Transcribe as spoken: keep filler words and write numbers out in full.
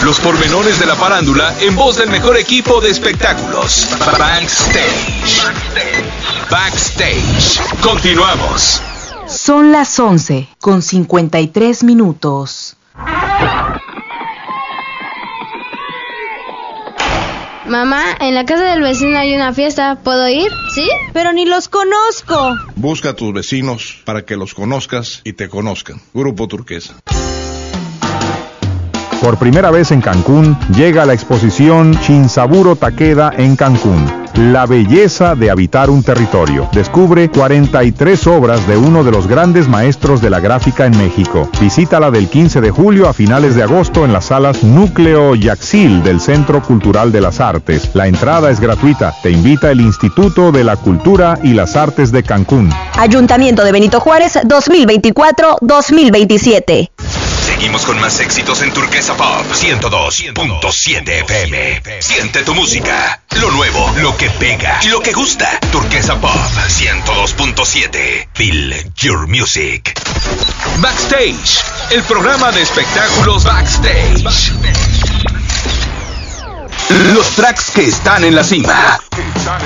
Los pormenores de la farándula en voz del mejor equipo de espectáculos. Backstage. Backstage. Continuamos. Son las once con cincuenta y tres minutos. Mamá, en la casa del vecino hay una fiesta, ¿puedo ir? ¿Sí? Pero ni los conozco. Busca a tus vecinos para que los conozcas y te conozcan. Grupo Turquesa. Por primera vez en Cancún, llega la exposición Shinsaburo Takeda en Cancún. La belleza de habitar un territorio. Descubre cuarenta y tres obras de uno de los grandes maestros de la gráfica en México. Visítala del quince de julio a finales de agosto en las salas Núcleo Yaxil del Centro Cultural de las Artes. La entrada es gratuita. Te invita el Instituto de la Cultura y las Artes de Cancún. Ayuntamiento de Benito Juárez dos mil veinticuatro dos mil veintisiete. Seguimos con más éxitos en Turquesa Pop ciento dos punto siete F M. Siente tu música, lo nuevo, lo que pega y lo que gusta. Turquesa Pop ciento dos punto siete. Feel your music. Backstage, el programa de espectáculos Backstage. Los tracks que están en la cima.